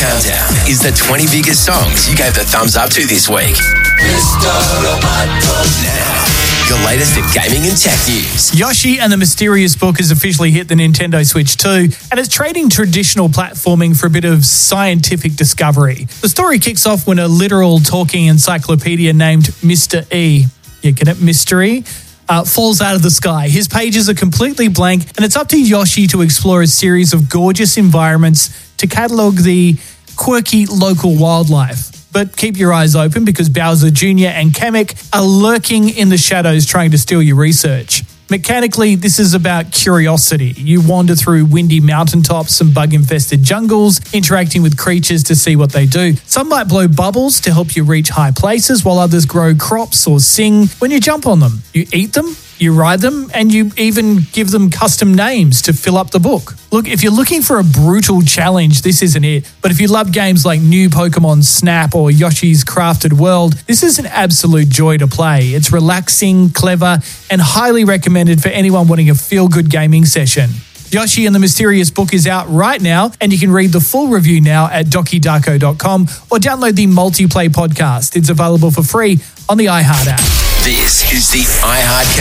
Countdown is the 20 biggest songs you gave the thumbs up to this week. Now, the latest in gaming and tech news. Yoshi and the Mysterious Book has officially hit the Nintendo Switch 2, and it's trading traditional platforming for a bit of scientific discovery. The story kicks off when a literal talking encyclopedia named Mr. E, you get it, Mystery, falls out of the sky. His pages are completely blank, and it's up to Yoshi to explore a series of gorgeous environments to catalogue the quirky local wildlife. But keep your eyes open because Bowser Jr. and Kamek are lurking in the shadows trying to steal your research. Mechanically, this is about curiosity. You wander through windy mountaintops and bug-infested jungles, interacting with creatures to see what they do. Some might blow bubbles to help you reach high places, while others grow crops or sing when you jump on them. You eat them, you ride them, and you even give them custom names to fill up the book. Look, if you're looking for a brutal challenge, this isn't it. But if you love games like New Pokemon Snap or Yoshi's Crafted World, this is an absolute joy to play. It's relaxing, clever, and highly recommended for anyone wanting a feel-good gaming session. Yoshi and the Mysterious Book is out right now, and you can read the full review now at DokiDarko.com or download the Multiplay podcast. It's available for free on the iHeart app. This is the iHeart